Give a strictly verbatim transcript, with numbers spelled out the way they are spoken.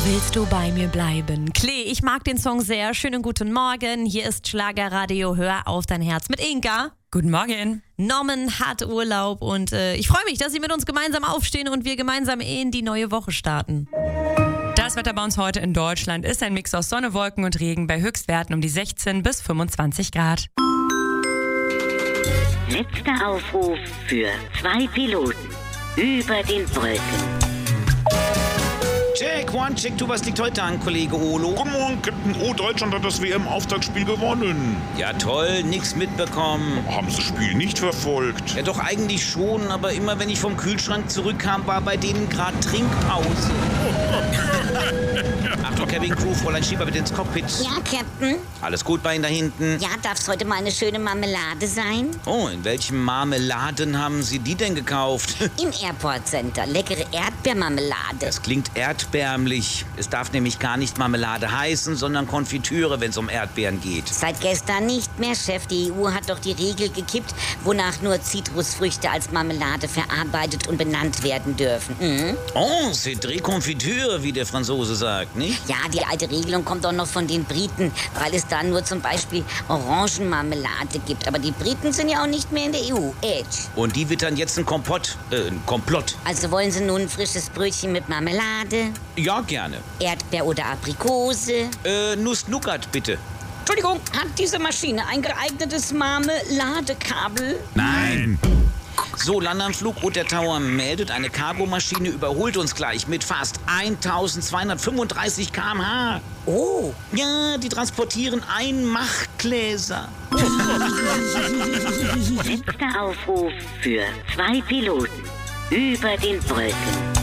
Willst du bei mir bleiben? Klee, ich mag den Song sehr. Schönen guten Morgen. Hier ist Schlagerradio. Hör auf dein Herz mit Inka. Guten Morgen. Norman hat Urlaub und äh, ich freue mich, dass Sie mit uns gemeinsam aufstehen und wir gemeinsam in die neue Woche starten. Das Wetter bei uns heute in Deutschland ist ein Mix aus Sonne, Wolken und Regen bei Höchstwerten um die sechzehn bis fünfundzwanzig Grad. Letzter Aufruf für zwei Piloten über den Wolken. Check, one, check, two, was liegt heute an, Kollege Olo? Guten Morgen, Captain. Oh, Deutschland hat das W M-Auftaktspiel gewonnen. Ja toll, nix mitbekommen. Haben Sie das Spiel nicht verfolgt? Ja doch eigentlich schon, aber immer wenn ich vom Kühlschrank zurückkam, war bei denen gerade Trinkpause. Achtung, Cabin Crew, Fräulein Schieber bitte ins Cockpit. Ja, Captain. Alles gut bei Ihnen da hinten? Ja, darf's heute mal eine schöne Marmelade sein? Oh, in welchem Marmeladen haben Sie die denn gekauft? Im Airport Center. Leckere Erdbeermarmelade. Das klingt erdbeerlich. Es darf nämlich gar nicht Marmelade heißen, sondern Konfitüre, wenn es um Erdbeeren geht. Seit gestern nicht mehr, Chef. Die E U hat doch die Regel gekippt, wonach nur Zitrusfrüchte als Marmelade verarbeitet und benannt werden dürfen. Mhm. Oh, c'est très Konfitüre, wie der Franzose sagt, nicht? Ja, die alte Regelung kommt doch noch von den Briten, weil es da nur zum Beispiel Orangenmarmelade gibt. Aber die Briten sind ja auch nicht mehr in der E U. Edge. Und die wittern jetzt ein Kompott, äh, ein Komplott. Also wollen Sie nun ein frisches Brötchen mit Marmelade? Ja, gerne. Erdbeer oder Aprikose? Äh, Nuss-Nougat, bitte. Entschuldigung, hat diese Maschine ein geeignetes Marmeladekabel? Nein. So, Landeanflug Roter Tower meldet, eine Cargomaschine überholt uns gleich mit fast eintausendzweihundertfünfunddreißig Kilometer pro Stunde. Oh. Ja, die transportieren Einmachgläser. Letzter Aufruf für zwei Piloten über den Wolken.